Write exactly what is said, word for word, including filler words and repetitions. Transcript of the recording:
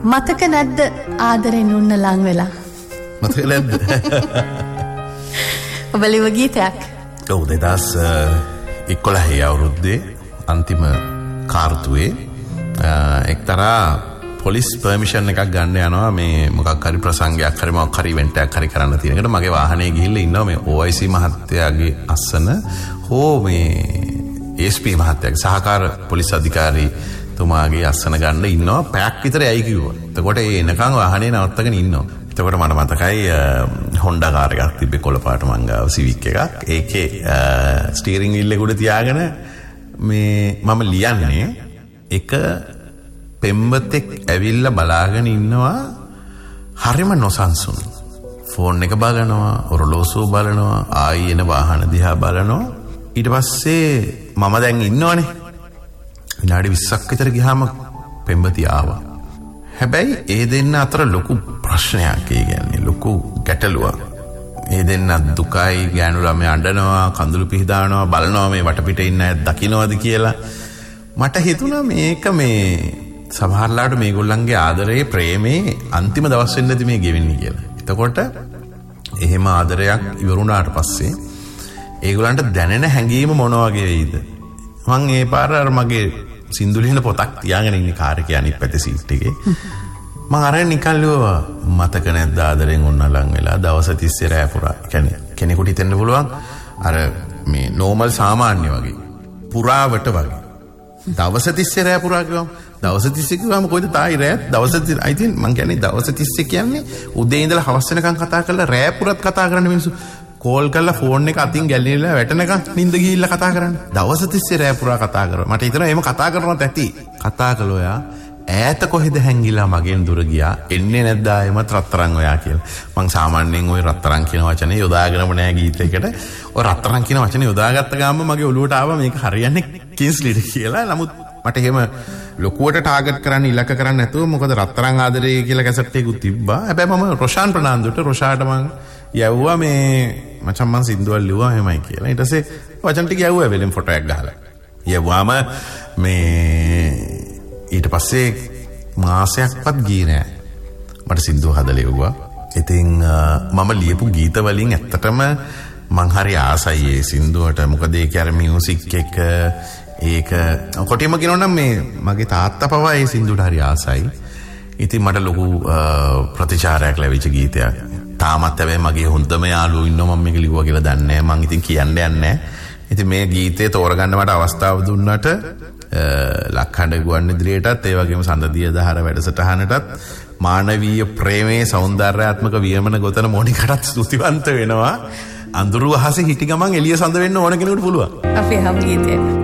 මතක නැද්ද ආදරෙන් උන්න ලං වෙලා? මතක නැද්ද? ඔබ ලිව ගීතයක්. ඔව් දෙදහස් එකොළහ අවුරුද්දේ අන්තිම කාර්තුවේ එක්තරා පොලිස් පර්මිෂන් එකක් ගන්න යනවා මේ මොකක් හරි ප්‍රසංගයක් හරි මොකක් හරි ඉවෙන්ට් එකක් හරි කරන්න තියෙන එකට මගේ වාහනේ ගිහිල්ලා ඉන්නවා මේ ඕ අයි සී මහත්තයාගේ අස්සන හෝ මේ ඒ එස් පී මහත්තයාගේ සහකාර පොලිස් අධිකාරී තුමාගේ අස්සන ගන්න ඉන්නවා පැයක් විතර ඇයි කිව්වා. එතකොට ඒ එනකන් වාහනේ නවත්තගෙන ඉන්නවා. එතකොට මට මතකයි හොන්ඩා කාර් එකක් තිබ්බේ කොළ පාට මංගාව සිවික් එකක්. ඒකේ ස්ටියරින් වීල් එක උඩ තියාගෙන මේ මම ලියන්නේ එක පෙම්වතෙක් ඇවිල්ලා බලාගෙන ඉන්නවා හරිම නොසන්සුන්. ෆෝන් එක බලනවා, ඔරලෝසුව බලනවා, ආයි එන වාහන දිහා බලනවා. ඊට පස්සේ මම දැන් ඉන්නවනේ. විනාඩි විස්සක් විතර ගියාම පෙම්වතිය ආවා. හැබැයි ඒ දෙන්න අතර ලොකු ප්‍රශ්නයක්. ඒ කියන්නේ ලොකු ගැටලුවක්. ඒ දෙන්න දුකයි, ගෑනු ළමයා අඬනවා, කඳුළු පිහදානවා, බලනවා මේ වටපිට ඉන්න අය දකින්නවද කියලා. මට හිතුණා මේක මේ සමහරලාට මේගොල්ලන්ගේ ආදරයේ ප්‍රේමේ අන්තිම දවස් වෙන්නදී මේ ගෙවෙන්නේ කියලා. එතකොට එහෙම ආදරයක් ඉවරුණාට පස්සේ ඒගොල්ලන්ට දැනෙන හැඟීම මොන වගේ වෙයිද? මං ඒ පාර අර මගේ සින්දු ලියන පොතක් තියාගෙන ඉන්නේ කාර් එකේ අනිත් පැත්තේ සීට් එකේ. මං අරන් නිකන් ලියුවා මතක නැද්ද ආදරෙන් ඔන්න ලං වෙලා දවස් තිස්සේ රෑ පුරා. කියන්නේ කෙනෙකුට හිතෙන්න පුළුවන් අර මේ නෝමල් සාමාන්‍ය වගේ පුරාවට වගේ. දවස් තිස්සේ රෑ පුරා කියවම දවස් තිස්සේ කියවම කොයිද තායි රෑ දවස් I think මං කියන්නේ දවස් තිස්සේ කියන්නේ උදේ ඉඳලා හවස වෙනකන් කතා කරලා රෑ පුරත් කතා කරන්න මිනිස්සු. කෝල් කරලා ෆෝන් එක අතින් ගැල්ලිලා වැටෙනකන් නිින්ද ගිහිල්ලා කතා කරන්නේ. දවස් තිස්සේ රෑ පුරා කතා කරා. මට හිතෙනවා එහෙම කතා කරනවත් ඇති. කතා කළෝ යා ඈත කොහෙද හැංගිලා මගෙන් දුර ගියා. එන්නේ නැද්ද ආයෙමත් රත්තරන් ඔයා කියලා. මං සාමාන්‍යයෙන් ওই රත්තරන් කියන වචනේ යොදාගෙනම නෑ ගීතයකට. ඔය රත්තරන් කියන වචනේ යොදාගත්ත ගාම මගේ ඔළුවට ආවා මේක හරියන්නේ කින්ස්ලිට කියලා. නමුත් මට එහෙම ලොකුවට ටාගට් කරන්න ඉලක්ක කරන්න නැතුව මොකද රත්තරන් ආදරේ කියලා කැසට් එකකුත් තිබ්බා. හැබැයි මම රොෂාන් ප්‍රනාන්දුට රොෂාට මං යවුවා මේ මචං මං සින්දුවක් ලිව්වා එහෙමයි කියලා. ඊට පස්සේ වචන ටික යවුවා වෙලෙන් ෆොටෝ එකක් ගහලා. යවුවාම මේ ඊට පස්සේ මාසයක්වත් ගියේ නෑ. මට සින්දුව හදලා ලිව්වා. ඉතින් මම ලියපු ගීත වලින් ඇත්තටම මං හරි ආසයි ඒ සින්දුවට. මොකද ඒක අර මියුසික් එක ඒක කොටිම කියනොනම් මේ මගේ තාත්තා පවා ඒ සින්දුවට හරි ආසයි. ඉතින් මට ලොකු ප්‍රතිචාරයක් ලැබිච්ච ගීතයක්. තාමත් හැබැයි මගේ හොඳම යාළුවෝ ඉන්නවා මම මේක ලිව්වා කියලා දන්නේ නැහැ. මං ඉතින් කියන්න යන්නේ නැහැ. ඉතින් මේ ගීතේ තෝරගන්න මට අවස්ථාව දුන්නට ලක්හඬ ගුවන්විදුලියටත් ඒ වගේම සඳදිය දහර වැඩසටහනටත් මානවීය ප්‍රේමයේ සෞන්දර්යාත්මක වියමන ගොතන මොනිකටත් ස්තුතිවන්ත වෙනවා. අඳුරු අහසේ හිටි ගමන් එළිය සඳ වෙන්න ඕන කෙනෙකුට පුළුවන්. අපි හැම ගීතේ